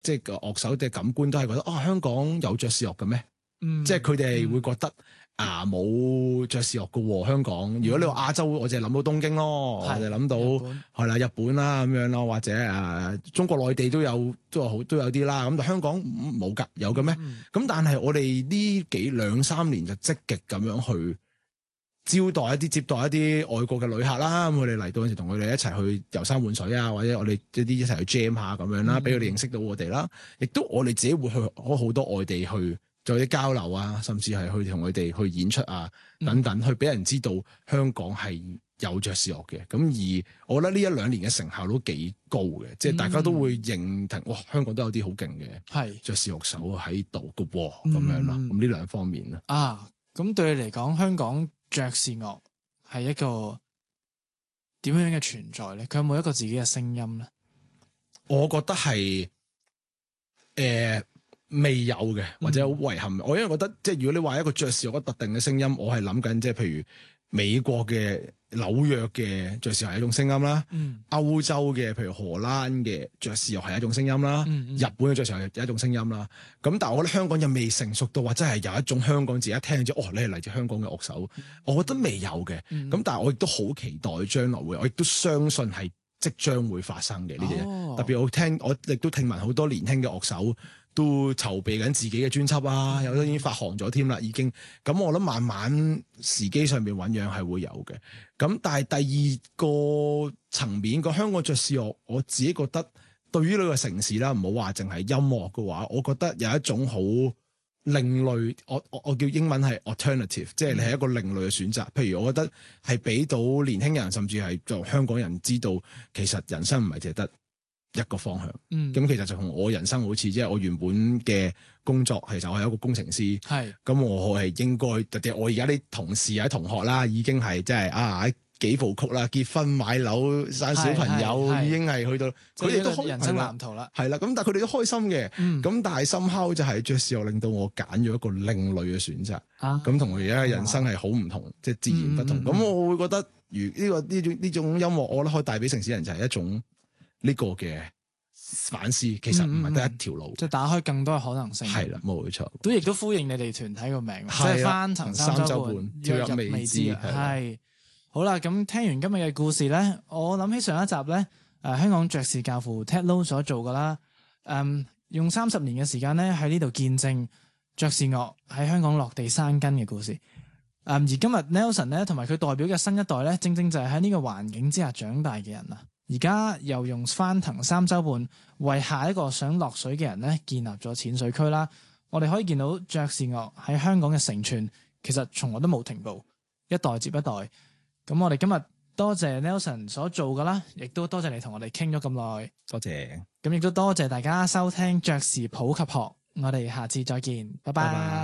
即係個樂手嘅感官都係覺得香港有爵士樂嘅咩？即係佢哋會覺得冇爵士樂嘅喎香港。如果你話亞洲，我就係諗到東京咯，我就諗到係啦日本啦咁樣咯，或者中國內地都有啲啦。咁但香港冇㗎，有嘅咩？咁但係我哋呢兩三年就積極咁樣去接待一啲外國嘅旅客啦。咁我哋嚟到嗰時同佢哋一齊去遊山玩水啊，或者我哋一齊去 jam 下咁樣啦，俾佢哋認識到我哋啦。亦都我哋自己會去好多外地去做啲交流啊，甚至係去同佢哋去演出啊等等，去俾人知道香港係有爵士樂嘅。咁而我覺得呢1-2年嘅成效都幾高嘅，即係大家都會認同哇，香港都有啲好勁嘅爵士樂手喺度嘅喎，咁樣啦。咁呢兩方面啦。 咁對你嚟講，香港爵士樂係一個點樣嘅存在咧？佢有冇一個自己嘅聲音咧？ 我覺得係未有嘅，或者好遺憾。我因為覺得，即係如果你話一個爵士樂特定嘅聲音，我係諗緊，即係譬如美國嘅紐約嘅爵士樂係一種聲音啦，歐洲嘅譬如荷蘭嘅爵士樂係一種聲音啦，日本嘅爵士樂係一種聲音啦。咁但係我覺得香港又未成熟到話真係有一種香港自己一聽咗，你係嚟自香港嘅樂手，我覺得未有嘅。咁但係我亦都好期待將來會，我亦都相信係即將會發生嘅呢啲嘢。特別我亦都聽聞好多年輕嘅樂手都籌備緊自己嘅專輯啊，有啲已經發行咗添啦，已經。咁我諗慢慢時機上面醞釀係會有嘅。咁但係第二個層面個香港爵士樂，我自己覺得對於呢個城市啦，唔好話淨係音樂嘅話，我覺得有一種好另類，我叫英文係 alternative， 即係你係一個另類嘅選擇。譬如我覺得係俾到年輕人，甚至係做香港人知道，其實人生唔係淨係得一個方向。咁其實就同我人生好似，即係我原本嘅工作其實我係一個工程師。咁我係應該，我而家啲同事啊、同學啦，已經係即係幾部曲啦，結婚買樓生小朋友，已經係去到佢哋都人生藍圖啦。 係啦，咁但係佢哋都開心嘅。咁但係somehow就係爵士樂令到我揀咗一個另類嘅選擇。咁同佢而家人生係好唔同，即係自然不同。咁我會覺得，呢種音樂，我覺得可以帶俾城市人就係一種呢個嘅反思，其實唔係得一條路， 即係打開更多嘅可能性。 係啦，冇錯。 亦都呼應你哋團體個名，即係翻騰3週半，跳入未知。係好啦，咁聽完今日嘅故事咧，我諗起上一集咧，香港爵士教父 Ted Lo 所做噶啦，用30年嘅時間咧喺呢度見證爵士樂喺香港落地生根嘅故事。而今日 Nelson 咧同埋佢代表嘅新一代咧，正正就係喺呢個環境之下長大嘅人啊！而家又用翻騰3週半為下一個想落水嘅人咧建立咗淺水區啦。我哋可以見到爵士樂喺香港嘅承傳，其實從來都冇停步，一代接一代。咁我哋今日多謝 Nelson 所做噶啦，亦都多謝你同我哋傾咗咁耐。 多謝。 咁亦都多謝大家收聽爵士普及學，我哋下次再見，拜拜。